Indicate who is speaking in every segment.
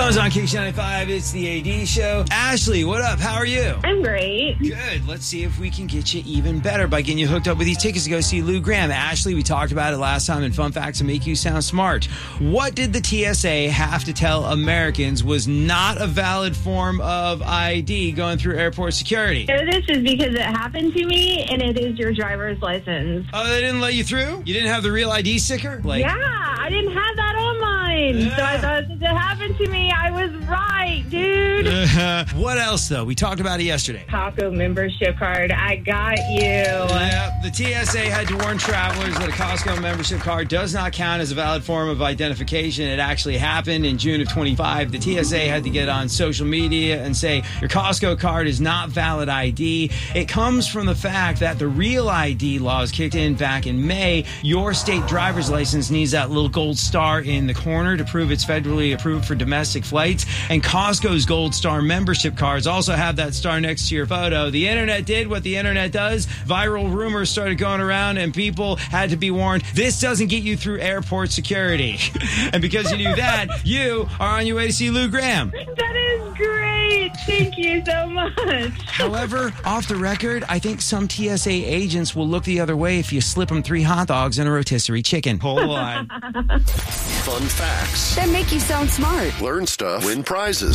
Speaker 1: Jones on KC95. It's the AD show. Ashley, what up? How are you?
Speaker 2: I'm great.
Speaker 1: Good. Let's see if we can get you even better by getting you hooked up with these tickets to go see Lou Gramm. Ashley, we talked about it last time in Fun Facts to Make You Sound Smart. What did the TSA have to tell Americans was not a valid form of ID going through airport security?
Speaker 2: So this is because it happened to me, and it is your driver's license.
Speaker 1: Oh, they didn't let you through? You didn't have the real ID sticker?
Speaker 2: Yeah, I didn't have that on mine.
Speaker 1: Yeah.
Speaker 2: So I thought, since it happened to me, I was right, dude.
Speaker 1: What else, though? We talked about it yesterday.
Speaker 2: Costco membership card. I got you.
Speaker 1: Yeah, the TSA had to warn travelers that a Costco membership card does not count as a valid form of identification. It actually happened in June of 25. The TSA had to get on social media and say, your Costco card is not valid ID. It comes from the fact that the real ID laws kicked in back in May. Your state driver's license needs that little gold star in the corner to prove it's federally approved for domestic flights. And Costco's Gold Star membership cards also have that star next to your photo. The internet did what the internet does. Viral rumors started going around and people had to be warned, this doesn't get you through airport security. And because you knew that, you are on your way to see Lou Gramm.
Speaker 2: That is great. Thank you so much.
Speaker 1: However, off the record, I think some TSA agents will look the other way if you slip them 3 hot dogs and a rotisserie chicken. Hold on.
Speaker 3: Fun facts
Speaker 4: that make you sound smart.
Speaker 3: Learn stuff. Win prizes.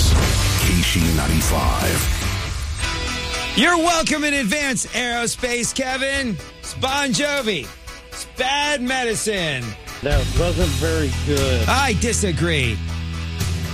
Speaker 5: KC95.
Speaker 1: You're welcome in advance, Aerospace Kevin. It's Bon Jovi. It's Bad Medicine.
Speaker 6: That wasn't very good.
Speaker 1: I disagree.